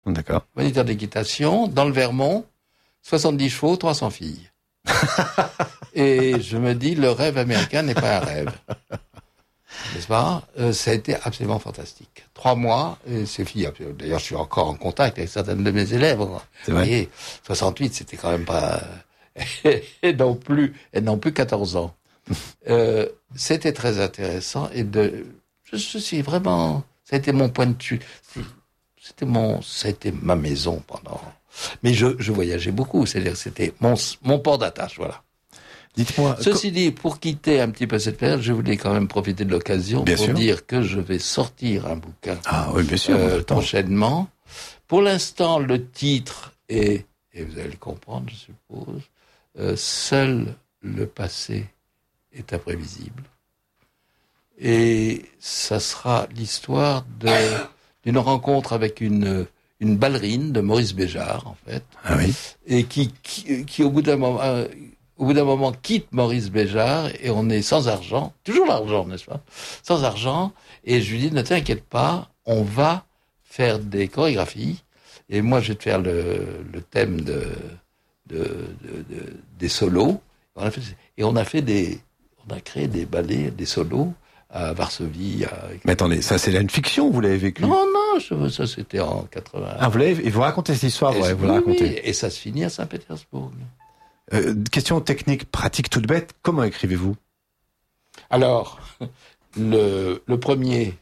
D'accord. Moniteur d'équitation, dans le Vermont, 70 chevaux, 300 filles. Et je me dis, le rêve américain n'est pas un rêve. N'est-ce pas? Ça a été absolument fantastique. 3 mois, et ces filles, d'ailleurs, je suis encore en contact avec certaines de mes élèves. C'est vrai. Vous voyez, 68, c'était quand même pas... elles n'ont plus 14 ans. C'était très intéressant, et je suis vraiment... Ça a été mon point de vue. Ça a été ma maison pendant... Mais je voyageais beaucoup, c'est-à-dire que c'était mon port d'attache, voilà. Dites-moi. Ceci dit, pour quitter un petit peu cette période, je voulais quand même profiter de l'occasion pour dire que je vais sortir un bouquin bien sûr, prochainement. Pour l'instant, le titre est, et vous allez le comprendre, je suppose, Seul le passé est imprévisible. Et ça sera l'histoire d'une rencontre avec une ballerine de Maurice Béjart, en fait. Ah oui. Et qui au bout d'un moment, quitte Maurice Béjart et on est sans argent, toujours l'argent, n'est-ce pas? Sans argent, et je lui dis, ne t'inquiète pas, on va faire des chorégraphies, et moi je vais te faire le thème des solos. On a créé des ballets, des solos à Varsovie. Mais attendez, ça c'est une fiction, vous l'avez vécu? Non, ça c'était en 80. Ah, vous racontez cette histoire, vous la racontez. Oui, et ça se finit à Saint-Pétersbourg. Question technique, pratique toute bête, comment écrivez-vous? Alors, le premier,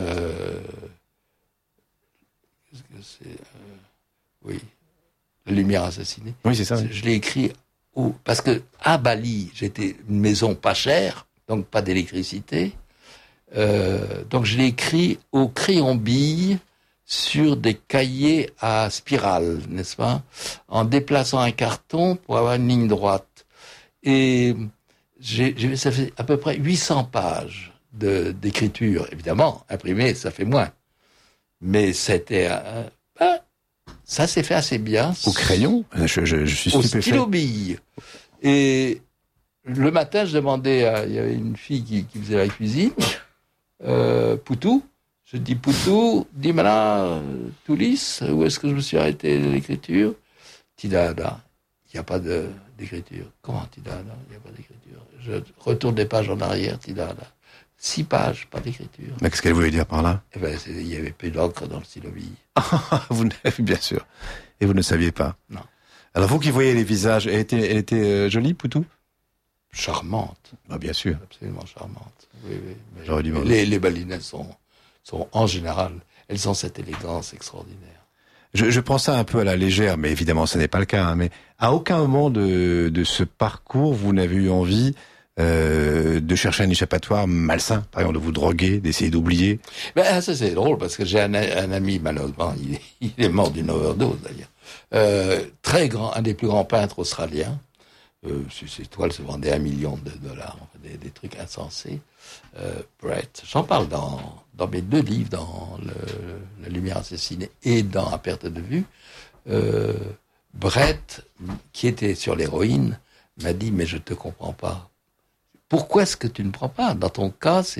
oui, La lumière assassinée. Oui, c'est ça. Oui. Je l'ai écrit parce que à Bali, j'étais une maison pas chère, donc pas d'électricité. Donc je l'ai écrit au crayon bille sur des cahiers à spirale, n'est-ce pas? En déplaçant un carton pour avoir une ligne droite. Et ça fait à peu près 800 pages d'écriture. Évidemment, imprimé, ça fait moins. Mais c'était... ça s'est fait assez bien. Au crayon? Je suis stupéfait. Au stylo bille. Et le matin, je demandais il y avait une fille qui faisait la cuisine, Poutou. Je dis, Poutou, dis-moi là, Toulis, où est-ce que je me suis arrêté de l'écriture? Tidada, il n'y a pas d'écriture. Comment Tidada, il n'y a pas d'écriture? Je retourne des pages en arrière, Tidada. 6 pages, pas d'écriture. Mais qu'est-ce qu'elle voulait dire par là? Eh ben, il y avait plus d'encre dans le stylo bille. Bien sûr. Et vous ne saviez pas? Non. Alors vous qui voyez les visages, elle était jolie, Poutou? Charmante. Ah, bien sûr. Absolument charmante. Oui. J'aurais dû les balinaises sont en général, elles ont cette élégance extraordinaire. Je prends ça un peu à la légère, mais évidemment ce n'est pas le cas. Mais à aucun moment de ce parcours, vous n'avez eu envie de chercher un échappatoire malsain, par exemple de vous droguer, d'essayer d'oublier? Ça c'est drôle parce que j'ai un ami, malheureusement, il est mort d'une overdose d'ailleurs. Très grand, un des plus grands peintres australiens. Ses toiles se vendaient $1 million, des trucs insensés. Brett, j'en parle dans mes 2 livres, dans La lumière assassinée et dans À perte de vue. Brett, qui était sur l'héroïne, m'a dit, mais je te comprends pas. Pourquoi est-ce que tu ne prends pas? Dans ton cas, ça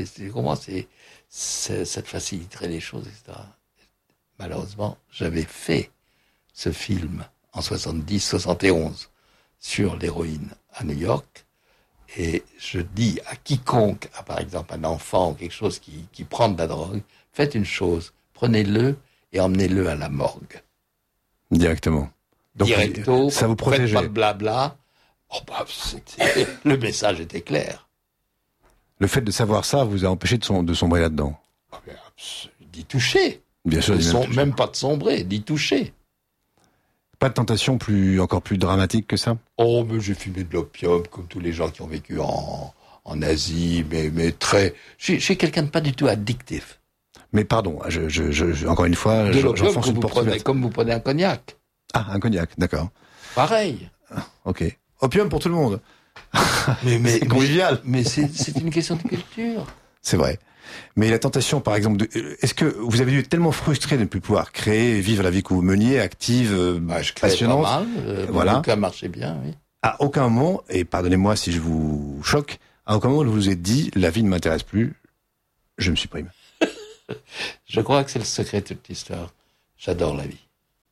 te faciliterait les choses, etc. Malheureusement, j'avais fait ce film en 71 sur l'héroïne à New York, et je dis à quiconque, par exemple un enfant ou quelque chose qui prend de la drogue, faites une chose, prenez-le et emmenez-le à la morgue. Directement. Donc, directo, ça vous protégeait. Faites pas de blabla. Le message était clair. Le fait de savoir ça vous a empêché de sombrer là-dedans? D'y toucher. Bien sûr. Même pas de sombrer, d'y toucher. Pas de tentation encore plus dramatique que ça? Oh, mais j'ai fumé de l'opium, comme tous les gens qui ont vécu en Asie, mais très... Je suis quelqu'un de pas du tout addictif. Mais pardon, encore une fois, j'enfonce une porte ouverte. Comme vous prenez un cognac. Ah, un cognac, d'accord. Pareil. Ok. Opium pour tout le monde. Mais c'est convivial. Mais c'est une question de culture. C'est vrai. Mais la tentation, par exemple, est-ce que vous avez dû être tellement frustré de ne plus pouvoir créer, vivre la vie que vous meniez, active, passionnante? Pas mal. Voilà. Mon bouquin marchait bien, oui. À aucun moment, et pardonnez-moi si je vous choque, à aucun moment vous vous êtes dit, la vie ne m'intéresse plus, je me supprime. Je crois que c'est le secret de toute l'histoire. J'adore la vie.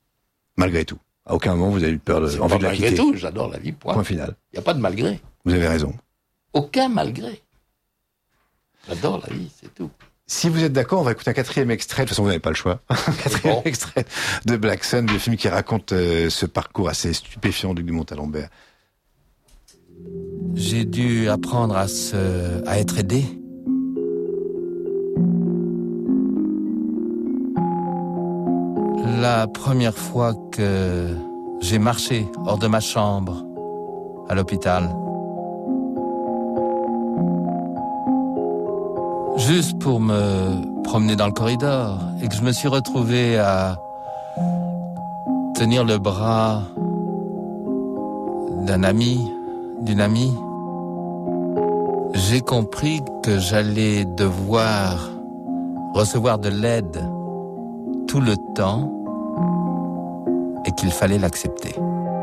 Malgré tout. À aucun moment vous avez eu peur envie de la quitter. Malgré tout, j'adore la vie, point. Point final. Il n'y a pas de malgré. Vous avez raison. Aucun malgré. J'adore la vie, c'est tout. Si vous êtes d'accord, on va écouter un 4e extrait. De toute façon, vous n'avez pas le choix. Un 4e extrait de Black Sun, le film qui raconte ce parcours assez stupéfiant du Montalembert. J'ai dû apprendre à être aidé. La première fois que j'ai marché hors de ma chambre à l'hôpital, juste pour me promener dans le corridor, et que je me suis retrouvé à tenir le bras d'un ami, d'une amie, j'ai compris que j'allais devoir recevoir de l'aide tout le temps et qu'il fallait l'accepter.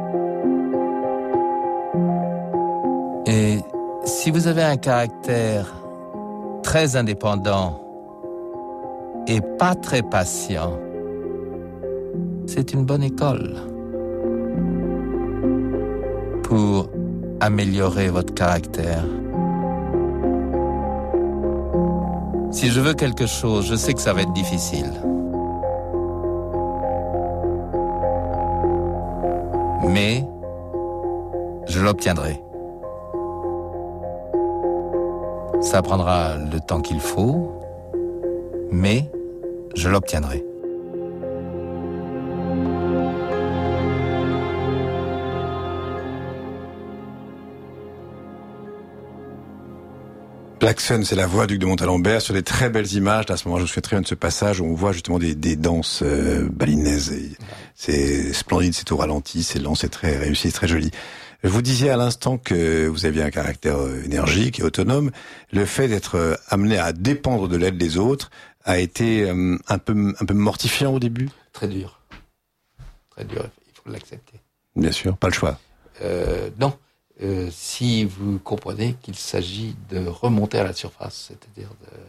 Et si vous avez un caractère très indépendant et pas très patient, c'est une bonne école pour améliorer votre caractère. Si je veux quelque chose, je sais que ça va être difficile. Mais je l'obtiendrai. Ça prendra le temps qu'il faut, mais je l'obtiendrai. Black Sun, c'est la voix du Duc de Montalembert sur des très belles images. Là, à ce moment, je me souviens très bien de ce passage où on voit justement des danses balinaises. Et c'est splendide, c'est au ralenti, c'est lent, c'est très réussi, c'est très joli. Vous disiez à l'instant que vous aviez un caractère énergique et autonome. Le fait d'être amené à dépendre de l'aide des autres a été un peu mortifiant au début. Très dur. Très dur, il faut l'accepter. Bien sûr, pas le choix. Non. Si vous comprenez qu'il s'agit de remonter à la surface, c'est-à-dire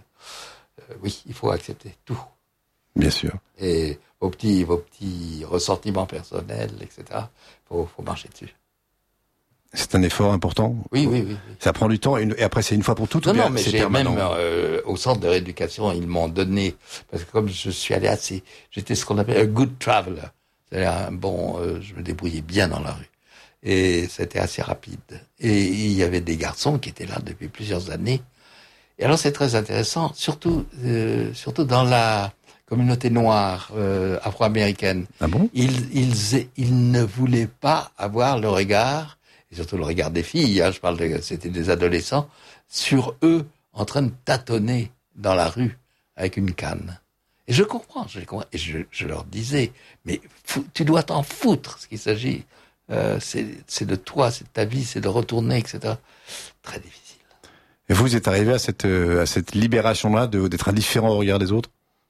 oui, il faut accepter tout. Bien sûr. Et vos petits ressentiments personnels, etc. Faut marcher dessus. C'est un effort important. Oui. Ça prend du temps et après c'est une fois pour toutes. Non, mais j'ai même au centre de rééducation, ils m'ont donné, parce que comme je suis allé j'étais ce qu'on appelle un good traveler, c'est-à-dire je me débrouillais bien dans la rue. Et c'était assez rapide. Et il y avait des garçons qui étaient là depuis plusieurs années. Et alors c'est très intéressant, surtout dans la communauté noire afro-américaine. Ah bon? Ils ne voulaient pas avoir le regard, et surtout le regard des filles, c'était des adolescents, sur eux en train de tâtonner dans la rue avec une canne. Et je comprends. Et je leur disais, mais tu dois t'en foutre, ce qu'il s'agit. C'est de toi, c'est de ta vie, c'est de retourner, etc. Très difficile. Et vous êtes arrivé à cette libération-là d'être indifférent au regard des autres?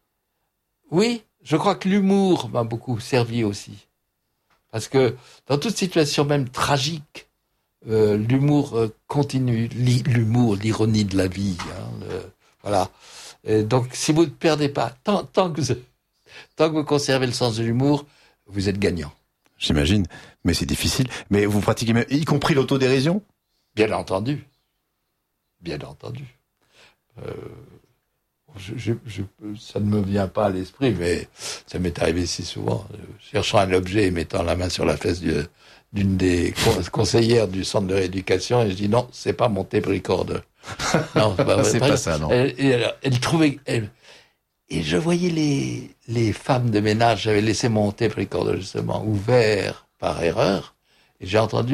Oui, je crois que l'humour m'a beaucoup servi aussi. Parce que dans toute situation même tragique, l'humour continue, l'humour, l'ironie de la vie. Voilà. Et donc si vous ne perdez pas, tant que vous conservez le sens de l'humour, vous êtes gagnant. J'imagine, mais c'est difficile. Mais vous pratiquez même, y compris l'autodérision? Bien entendu. Ça ne me vient pas à l'esprit, mais ça m'est arrivé si souvent. Cherchant un objet et mettant la main sur la fesse d'une des conseillères du centre de rééducation, et je dis non, c'est pas mon tape recorder. Non, c'est pas ça, non. Elle trouvait... Et je voyais les femmes de ménage, j'avais laissé mon tape recorder justement ouvert par erreur, et j'ai entendu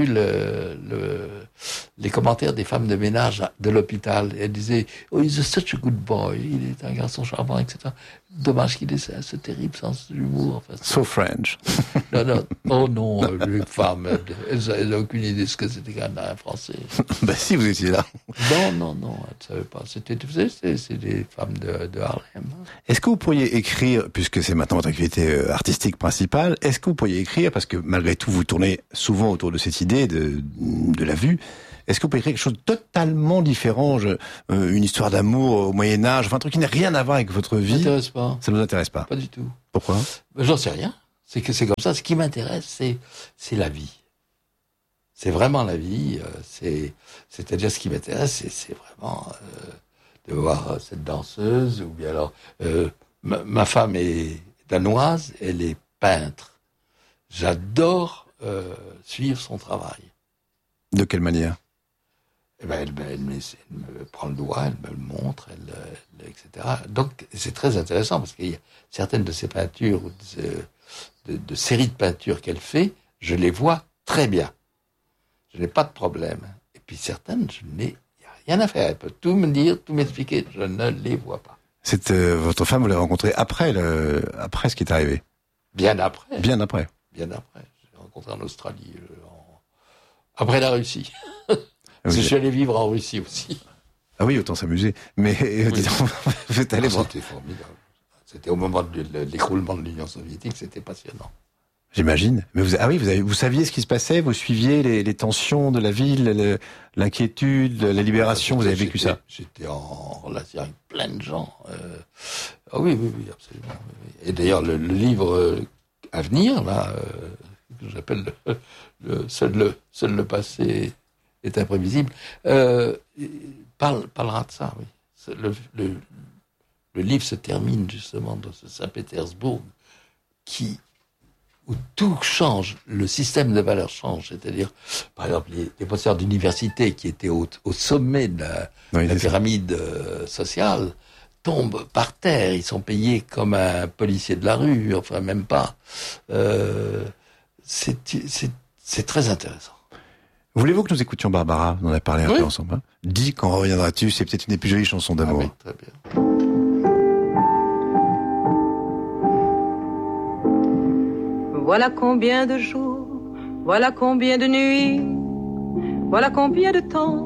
les commentaires des femmes de ménage de l'hôpital. Elles disaient « Oh, he's such a good boy, il est un garçon charmant, etc. » Dommage qu'il ait ce terrible sens de l'humour. Enfin, so French. Non. Oh non, les femmes, elles n'ont aucune idée de ce que c'était qu'un Français. Ben si, vous étiez là. Non, elles ne savaient pas. C'est des femmes de Harlem. Est-ce que vous pourriez écrire, puisque c'est maintenant votre activité artistique principale, est-ce que vous pourriez écrire, parce que malgré tout vous tournez souvent autour de cette idée de la vue, est-ce que vous pouvez écrire quelque chose de totalement différent, une histoire d'amour au Moyen-Âge, enfin un truc qui n'a rien à voir avec votre vie? Ça m'intéresse pas. Ça ne vous intéresse pas? Pas du tout. Pourquoi? J'en sais rien. C'est que c'est comme ça. Ce qui m'intéresse, c'est la vie. C'est vraiment la vie. C'est-à-dire ce qui m'intéresse, c'est vraiment de voir cette danseuse, ou bien alors ma femme est danoise, elle est peintre. J'adore suivre son travail. De quelle manière? Eh ben, elle me prend le doigt, elle me le montre, etc. Donc c'est très intéressant parce qu'il y a certaines de ces peintures, de séries de peintures qu'elle fait, je les vois très bien. Je n'ai pas de problème. Et puis certaines, il n'y a rien à faire. Elle peut tout me dire, tout m'expliquer. Je ne les vois pas. Votre femme, vous l'avez rencontrée après ce qui est arrivé? Bien après. Bien après. Bien après. Je l'ai rencontrée en Australie, après la Russie. Parce que je suis allé vivre en Russie aussi. Ah oui, autant s'amuser. Mais oui. Vous êtes allé voir. C'était formidable. C'était au moment de l'écroulement de l'Union soviétique, c'était passionnant. J'imagine. Mais vous saviez ce qui se passait, vous suiviez les tensions de la ville, l'inquiétude, la libération, vous avez vécu ça? J'étais en relation avec plein de gens. Ah oui, absolument. Oui. Et d'ailleurs, le livre à venir, là, que j'appelle seul le passé est imprévisible, parlera de ça, oui. Le livre se termine justement dans ce Saint-Pétersbourg où tout change, le système de valeurs change. C'est-à-dire, par exemple, les professeurs d'université qui étaient au sommet de la pyramide sociale tombent par terre. Ils sont payés comme un policier de la rue, enfin même pas. C'est très intéressant. Voulez-vous que nous écoutions Barbara? On en a parlé un peu ensemble. Hein. Dis quand reviendras-tu, c'est peut-être une des plus jolies chansons d'amour. Ah oui, très bien. Voilà combien de jours, voilà combien de nuits, voilà combien de temps